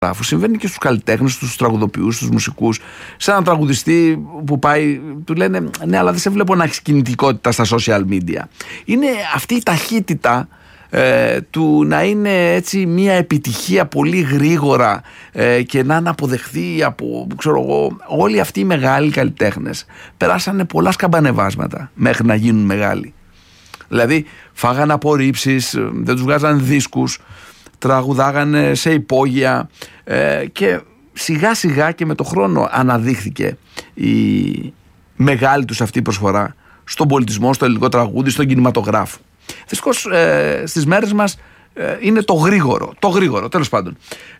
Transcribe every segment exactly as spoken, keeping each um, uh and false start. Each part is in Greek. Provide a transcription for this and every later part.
Συμβαίνει και στους καλλιτέχνες, στους τραγουδοποιούς, στους μουσικούς. Σε έναν τραγουδιστή που πάει, του λένε ναι, αλλά δεν σε βλέπω να έχεις κινητικότητα στα social media. Είναι αυτή η ταχύτητα ε, του να είναι έτσι μια επιτυχία πολύ γρήγορα ε, και να αναποδεχθεί από, ξέρω εγώ, όλοι αυτοί οι μεγάλοι καλλιτέχνες. Περάσανε πολλά σκαμπανεβάσματα μέχρι να γίνουν μεγάλοι. Δηλαδή φάγανε απορρίψεις, δεν τους βγάζανε δίσκους, τραγουδάγανε σε υπόγεια ε, και σιγά σιγά και με το χρόνο αναδείχθηκε η μεγάλη τους αυτή προσφορά στον πολιτισμό, στο ελληνικό τραγούδι, στον κινηματογράφο. Δυστυχώς ε, στις μέρες μας ε, είναι το γρήγορο, το γρήγορο τέλος πάντων.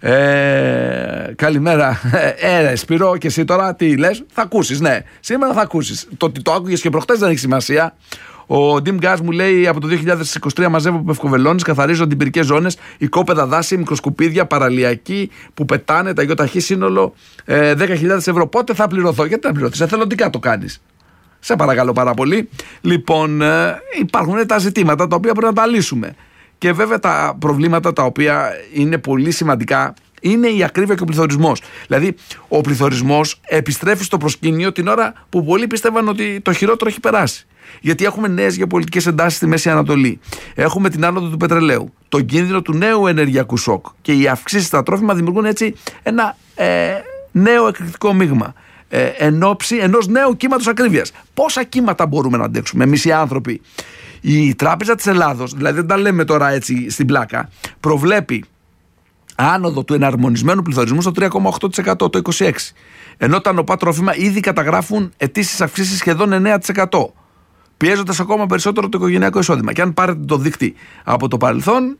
Ε, καλημέρα, ε, ε, Σπύρο, και εσύ τώρα τι λες? Θα ακούσεις, ναι, σήμερα θα ακούσεις. Το ότι το άκουγες και προχτές δεν έχει σημασία. Ο Ντιμ Γκάς μου λέει από το δύο χιλιάδες είκοσι τρία μαζεύω πευκοβελώνες, καθαρίζω αντιπυρικές ζώνες, οικόπεδα δάση, μικροσκουπίδια, παραλιακοί που πετάνε, τα ΙΟΤΑΧΗ σύνολο ε, δέκα χιλιάδες ευρώ. Πότε θα πληρωθώ? Γιατί να πληρωθείς? Εθελοντικά το κάνεις. Σε παρακαλώ πάρα πολύ. Λοιπόν, ε, υπάρχουν τα ζητήματα τα οποία πρέπει να τα λύσουμε. Και βέβαια τα προβλήματα τα οποία είναι πολύ σημαντικά είναι η ακρίβεια και ο πληθωρισμός. Δηλαδή, ο πληθωρισμός επιστρέφει στο προσκήνιο την ώρα που πολλοί πίστευαν ότι το χειρότερο έχει περάσει. Γιατί έχουμε νέες γεωπολιτικές εντάσεις στη Μέση Ανατολή. Έχουμε την άνοδο του πετρελαίου, τον κίνδυνο του νέου ενεργειακού σοκ και οι αυξήσεις στα τρόφιμα δημιουργούν έτσι ένα ε, νέο εκρηκτικό μείγμα. Ε, εν ώψη ενός νέου κύματος ακρίβειας. Πόσα κύματα μπορούμε να αντέξουμε εμείς οι άνθρωποι? Η Τράπεζα της Ελλάδος, δηλαδή δεν τα λέμε τώρα έτσι στην πλάκα, προβλέπει άνοδο του εναρμονισμένου πληθωρισμού στο τρία κόμμα οκτώ τοις εκατό το είκοσι έξι. Ενώ τα νοπά τρόφιμα ήδη καταγράφουν ετήσιες αυξήσεις σχεδόν εννέα τοις εκατό. Πιέζοντας ακόμα περισσότερο το οικογενειακό εισόδημα. Και αν πάρετε το δείκτη από το παρελθόν,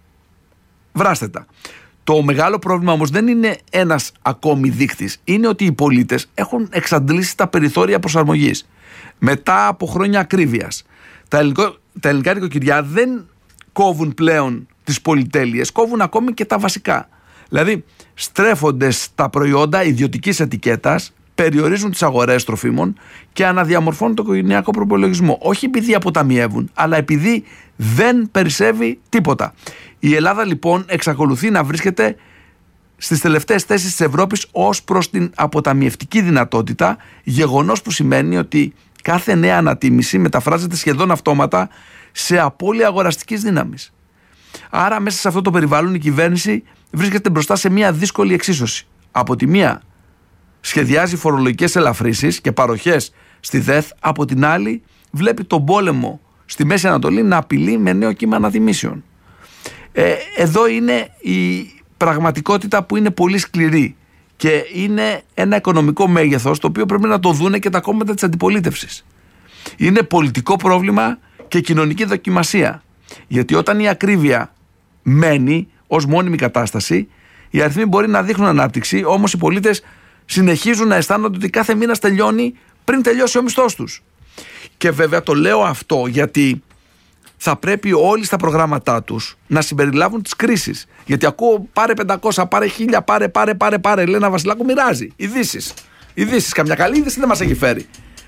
βράστε τα. Το μεγάλο πρόβλημα όμως δεν είναι ένας ακόμη δείκτης. Είναι ότι οι πολίτες έχουν εξαντλήσει τα περιθώρια προσαρμογής. Μετά από χρόνια ακρίβειας, τα, ελληνικό, τα ελληνικά νοικοκυριά δεν κόβουν πλέον τις πολυτέλειες, κόβουν ακόμη και τα βασικά. Δηλαδή, στρέφονται στα προϊόντα ιδιωτικής ετικέτας, περιορίζουν τις αγορές τροφίμων και αναδιαμορφώνουν το οικογενειακό προπολογισμό. Όχι επειδή αποταμιεύουν, αλλά επειδή δεν περισσεύει τίποτα. Η Ελλάδα λοιπόν εξακολουθεί να βρίσκεται στις τελευταίες θέσεις της Ευρώπης ως προς την αποταμιευτική δυνατότητα, γεγονός που σημαίνει ότι κάθε νέα ανατίμηση μεταφράζεται σχεδόν αυτόματα σε απώλεια αγοραστικής δύναμης. Άρα μέσα σε αυτό το περιβάλλον η κυβέρνηση βρίσκεται μπροστά σε μια δύσκολη εξίσωση. Από τη μία σχεδιάζει φορολογικές ελαφρύσεις και παροχές στη ΔΕΘ, από την άλλη βλέπει τον πόλεμο στη Μέση Ανατολή να απειλεί με νέο κύμα ανατιμήσεων. Ε, εδώ είναι η πραγματικότητα που είναι πολύ σκληρή και είναι ένα οικονομικό μέγεθος το οποίο πρέπει να το δούνε και τα κόμματα της αντιπολίτευσης. Είναι πολιτικό πρόβλημα και κοινωνική δοκιμασία. Γιατί όταν η ακρίβεια μένει ως μόνιμη κατάσταση, οι αριθμοί μπορεί να δείχνουν ανάπτυξη, όμως οι πολίτες συνεχίζουν να αισθάνονται ότι κάθε μήνας τελειώνει πριν τελειώσει ο μισθός τους. Και βέβαια το λέω αυτό γιατί θα πρέπει όλοι στα προγράμματά τους να συμπεριλάβουν τις κρίσεις. Γιατί ακούω πάρε πεντακόσια, πάρε χίλια, πάρε, πάρε, πάρε, πάρε. Λένα Βασιλάκου μοιράζει. Ειδήσεις. Ειδήσεις. Καμιά καλή είδηση δεν μας έχει φέρει.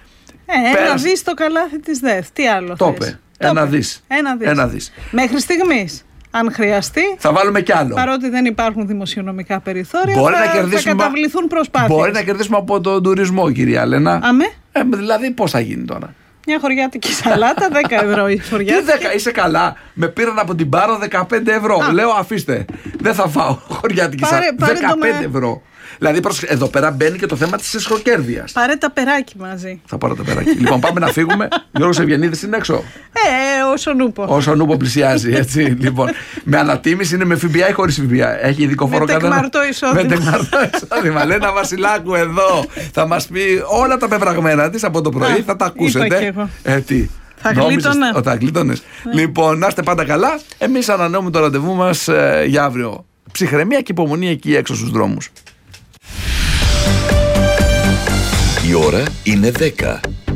Ε, Πέρας... Ένα δις το καλάθι της ΔΕΘ. Τι άλλο το θες? είπε. Ένα δις. Ένα δις. Ένα δις. Μέχρι στιγμής. Αν χρειαστεί, θα βάλουμε κι άλλο. Παρότι δεν υπάρχουν δημοσιονομικά περιθώρια, μπορεί θα, να κερδίσουμε, θα καταβληθούν προσπάθειες. Μπορεί να κερδίσουμε από τον τουρισμό, κυρία Λένα. Αμέ. Ε, δηλαδή, πώς θα γίνει τώρα? Μια χωριάτικη σαλάτα, δέκα ευρώ η χωριάτικη. Τι δέκα, είσαι καλά? Με πήραν από την Πάρο δεκαπέντε ευρώ. Α. Λέω, αφήστε. Δεν θα φάω χωριάτικη σαλάτα. δεκαπέντε ευρώ. Δηλαδή, εδώ πέρα μπαίνει και το θέμα της εσχροκέρδειας. Πάρε τα περάκι μαζί. Θα πάρω τα περάκι. Λοιπόν, πάμε να φύγουμε. Γιώργος Ευγενίδης είναι έξω. Ε, όσο νούπο. Όσο νούπο πλησιάζει, έτσι. Λοιπόν, με ανατίμηση είναι με ΦΠΑ ή χωρίς ΦΠΑ? Έχει ειδικό φόρο κατά? Με τεκμαρτό εισόδημα. Με τεκμαρτό εισόδημα. Λένα Βασιλάκου εδώ θα μας πει όλα τα πεπραγμένα της από το πρωί. Α, θα τα ακούσετε. Ε, τι. Θα γλίτωνε. Θα γλίτωνες. Λοιπόν, να είστε πάντα καλά. Εμείς ανανεώνουμε το ραντεβού μας ε, για αύριο. Ψυχραιμία και υπομονή εκεί έξω στους δρόμους. Η ώρα είναι δέκα.